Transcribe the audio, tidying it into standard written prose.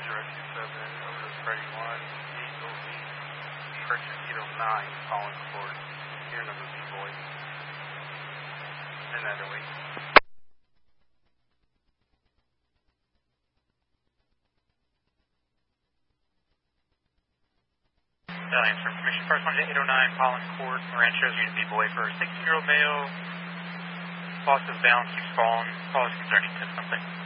Rescue 7, over to Freddy 1, 808, Correction 809, calling for your number B-Boy. And that away. Answer information. First one is 809, Collins Court, Rancho's Unit B-Boy for a 16-year-old male. Loss of balance, keeps falling. Call is concerning to something.